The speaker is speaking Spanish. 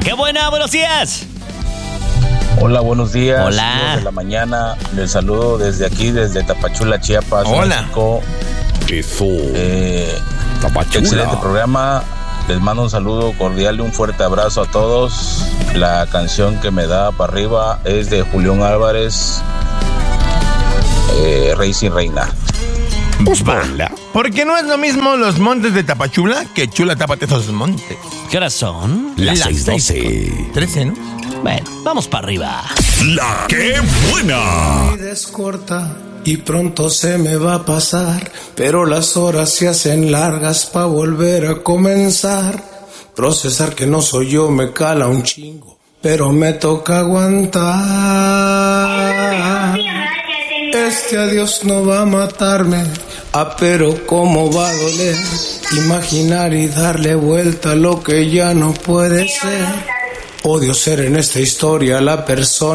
¡Qué buena! ¡Buenos días! Hola, buenos días. Hola. 10 de la mañana. Les saludo desde aquí, desde Tapachula, Chiapas. Hola. México. Eso. Tapachula. Excelente programa. Les mando un saludo cordial y un fuerte abrazo a todos. La canción que me da para arriba es de Julián Álvarez, Rey sin Reina. Pues ponla. Porque no es lo mismo los montes de Tapachula que Chula tápate esos montes. ¿Qué horas son? Las 6:12. 13, ¿no? Bueno, vamos para arriba. La que buena. Mi vida es corta y pronto se me va a pasar, pero las horas se hacen largas pa' volver a comenzar. Procesar que no soy yo me cala un chingo, pero me toca aguantar. Este adiós no va a matarme, pero cómo va a doler imaginar y darle vuelta a lo que ya no puede ser. Odio ser en esta historia la persona